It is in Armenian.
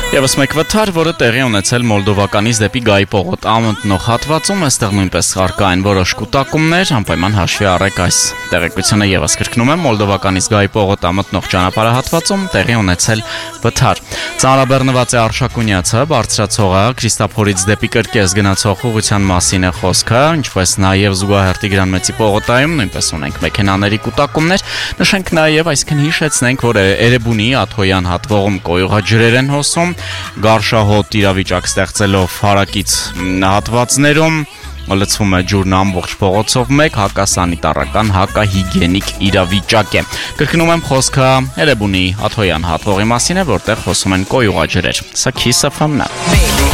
Եվս մեկ վթար, որը տեղի ունեցել Մոլդովականից դեպի Գայի պողոտ ամտնող հատվածում, այստեղ նույնպես առկա են որոշ կուտակումներ, անպայման հաշվի առեք այս տեղեկությունը եւս կրկնում եմ, Մոլդովականից Գայի պողոտ ամտնող ճանապարհահատվածում տեղի ունեցել վթար։ Ծանրաբեռնված է Արշակունյացը, բարձրացողը Քրիստափորից դեպի Կրկես գնացող ուղղության մասին է խոսքը, ինչպես նաեւ զուգահեռ Տիգրան Մեծի պողոտայում նույնպես ունենք մեքենաների կուտակումներ, նշենք նաեւ, այսինքն հիշեցնենք, որ Էրեբունի Աթոյան հատվողում կոյուղաջրեր են հոսում, Գարշահոտ իրավիճակ ստեղծելով հարակից հատվածներում լցվում է ջուրն ամբողջ փողոցով մեկ հակասանիտարական հակահիգիենիկ իրավիճակ է։ Կրկնում եմ խոսքը Էրեբունի Աթոյան հատվողի մասին է, որտեղ խոսում են կոյուղաջրեր։ Սա Kiss FM-ն է։